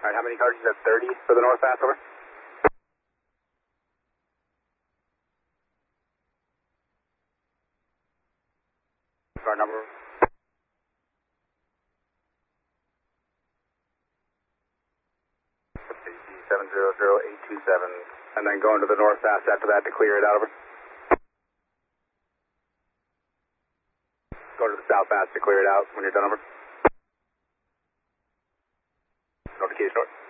Alright, how many cars? You said 30 for the north fast, over? Car number? 700-827, and then going to the north fast after that to clear it out, over? Go to the south fast to clear it out when you're done, over? Notification, over.